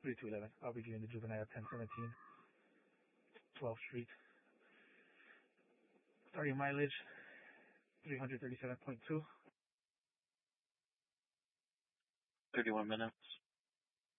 3211. I'll be viewing the juvenile 1017, 12th Street. Starting mileage, 337.2. 31 minutes.